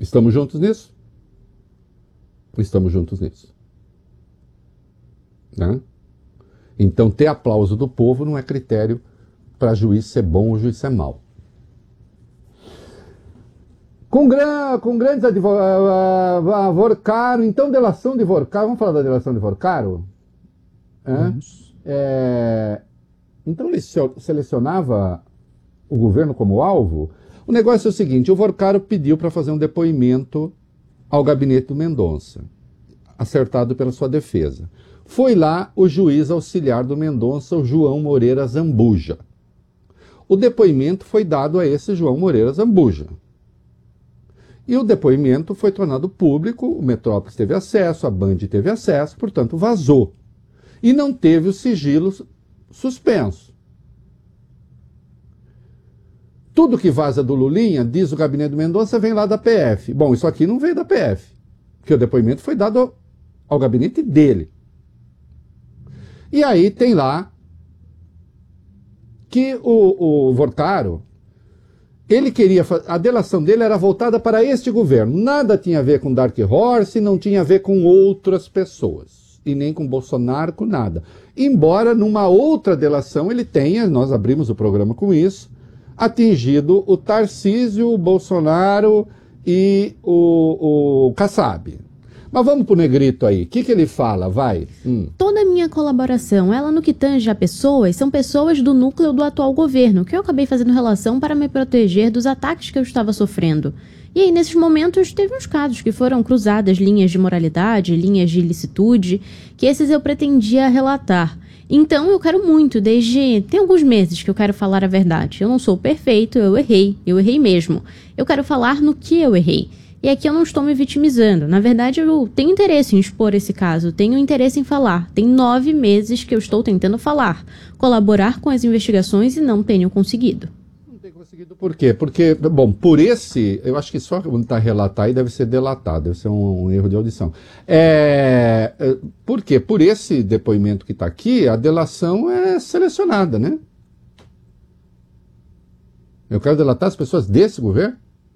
Estamos juntos nisso? Estamos juntos nisso. Né? Então, ter aplauso do povo não é critério para juiz ser bom ou juiz ser mau. Com grandes advogados, Vorcaro, então delação de Vorcaro, vamos falar da delação de Vorcaro? Então ele selecionava o governo como alvo. O negócio é o seguinte, o Vorcaro pediu para fazer um depoimento ao gabinete do Mendonça, acertado pela sua defesa. Foi lá o juiz auxiliar do Mendonça, o João Moreira Zambuja. O depoimento foi dado a esse João Moreira Zambuja. E o depoimento foi tornado público, o Metrópolis teve acesso, a Band teve acesso, portanto vazou. E não teve o sigilo suspenso. Tudo que vaza do Lulinha, diz o gabinete do Mendonça, vem lá da PF. Bom, isso aqui não veio da PF, porque o depoimento foi dado ao gabinete dele. E aí tem lá que o Vorcaro, ele queria, a delação dele era voltada para este governo. Nada tinha a ver com Dark Horse, não tinha a ver com outras pessoas. E nem com Bolsonaro, com nada. Embora numa outra delação ele tenha, nós abrimos o programa com isso, atingido o Tarcísio, o Bolsonaro e o Kassab. Mas vamos pro negrito aí. O que ele fala? Vai. Toda a minha colaboração, ela no que tange a pessoas, são pessoas do núcleo do atual governo, que eu acabei fazendo relação para me proteger dos ataques que eu estava sofrendo. E aí, nesses momentos, teve uns casos que foram cruzadas linhas de moralidade, linhas de ilicitude, que esses eu pretendia relatar. Então, eu quero muito, tem alguns meses que eu quero falar a verdade. Eu não sou perfeito, eu errei mesmo. Eu quero falar no que eu errei. E aqui eu não estou me vitimizando. Na verdade, eu tenho interesse em expor esse caso, tenho interesse em falar. Tem 9 meses que eu estou tentando falar, colaborar com as investigações e não tenho conseguido. Não tem conseguido por quê? Porque, bom, eu acho que só quando está relatar aí deve ser delatado, deve ser um erro de audição. Por quê? Por esse depoimento que está aqui, a delação é selecionada, né? Eu quero delatar as pessoas desse governo?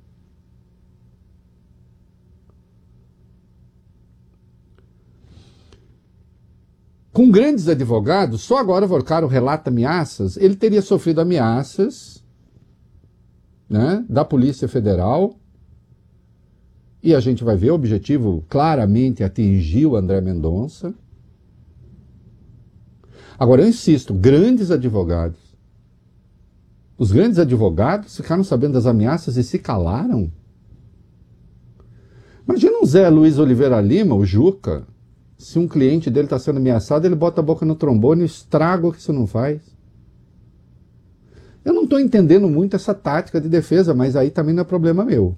Com grandes advogados, só agora o Vorcaro relata ameaças, ele teria sofrido ameaças, né, da Polícia Federal, e a gente vai ver, o objetivo claramente atingiu o André Mendonça. Agora, eu insisto, os grandes advogados ficaram sabendo das ameaças e se calaram. Imagina um Zé Luiz Oliveira Lima, o Juca. Se um cliente dele está sendo ameaçado, ele bota a boca no trombone e o estrago que isso não faz. Eu não estou entendendo muito essa tática de defesa, mas aí também não é problema meu.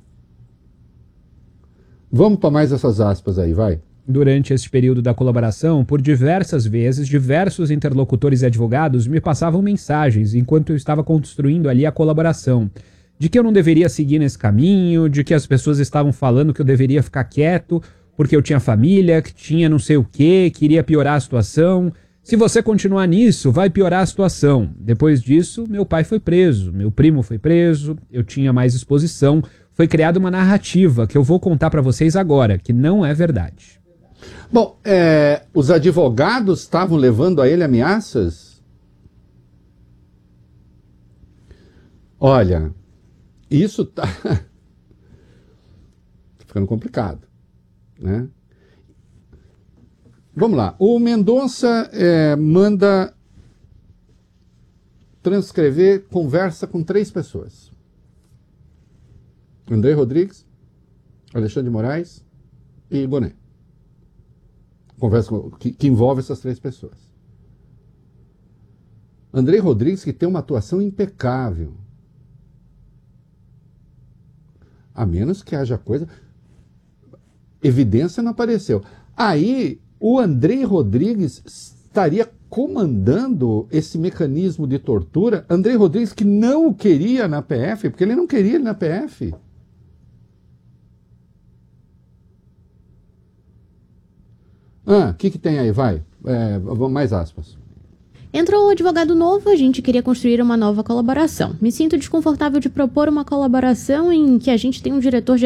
Vamos para mais essas aspas aí, vai. Durante esse período da colaboração, por diversas vezes, diversos interlocutores e advogados me passavam mensagens enquanto eu estava construindo ali a colaboração, de que eu não deveria seguir nesse caminho, de que as pessoas estavam falando que eu deveria ficar quieto, porque eu tinha família, que tinha não sei o quê, queria piorar a situação. Se você continuar nisso, vai piorar a situação. Depois disso, meu pai foi preso, meu primo foi preso, eu tinha mais exposição. Foi criada uma narrativa que eu vou contar para vocês agora, que não é verdade. Bom, os advogados estavam levando a ele ameaças? Olha, isso tá ficando complicado. Né? Vamos lá. O Mendonça manda transcrever conversa com 3 pessoas. André Rodrigues, Alexandre de Moraes e Boné. Conversa que envolve essas 3 pessoas. André Rodrigues, que tem uma atuação impecável. A menos que haja coisa... Evidência não apareceu. Aí, o André Rodrigues estaria comandando esse mecanismo de tortura. André Rodrigues, que não o queria na PF, porque ele não queria ele na PF. O que tem aí? Vai. Mais aspas. Entrou o advogado novo, a gente queria construir uma nova colaboração. Me sinto desconfortável de propor uma colaboração em que a gente tem um diretor